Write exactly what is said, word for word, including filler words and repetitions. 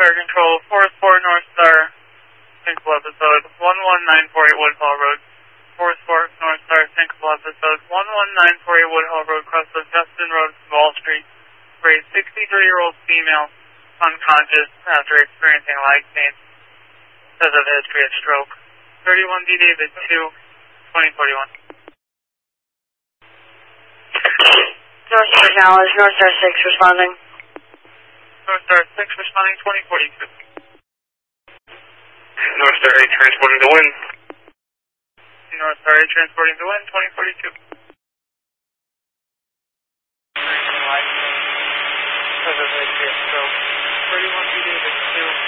Star Control, four four North Star, Syncopal episode, one one nine four eight Woodhall Road. four four North Star, Syncopal episode, one one nine four eight Woodhall Road, cross of Justin Road, Wall Street, for a sixty-three-year-old female, unconscious after experiencing leg pain. Says of history of stroke. thirty-one D David two, twenty forty-one. North Star Acknowledge, North Star six responding. North Star six responding, twenty forty-two. North Star eight transporting the wind. North Star eight transporting the wind, twenty forty-two. Says of history of stroke. thirty-one D David two.